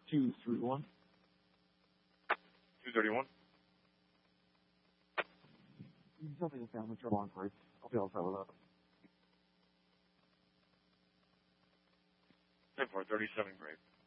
231. 231. You can tell me the family trouble on first. I'll be able to settle it up. 10-4, 37 grade.